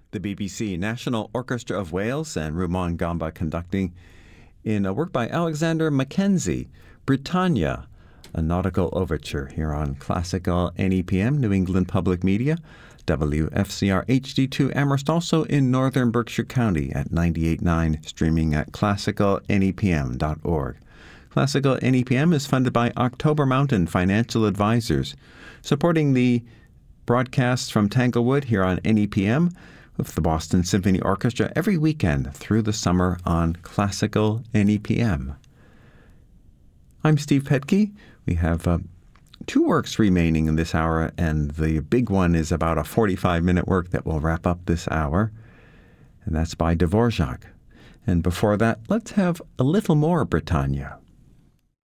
The BBC National Orchestra of Wales and Rumon Gamba conducting in a work by Alexander Mackenzie, Britannia, a nautical overture here on Classical NEPM, New England Public Media, WFCR HD2 Amherst, also in northern Berkshire County at 98.9, streaming at classicalnepm.org. Classical NEPM is funded by October Mountain Financial Advisors, supporting the broadcasts from Tanglewood here on NEPM with the Boston Symphony Orchestra every weekend through the summer on Classical NEPM. I'm Steve Petke. We have two works remaining in this hour, and the big one is about a 45-minute work that will wrap up this hour, and that's by Dvorak. And before that, let's have a little more Britannia.